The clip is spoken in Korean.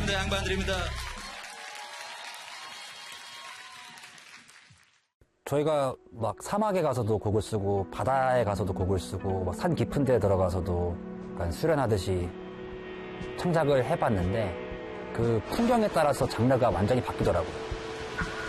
축하합니다. 양반드립니다. 저희가 막 사막에 가서도 곡을 쓰고 바다에 가서도 곡을 쓰고 막 산 깊은 데 들어가서도 약간 수련하듯이 창작을 해봤는데 그 풍경에 따라서 장르가 완전히 바뀌더라고요.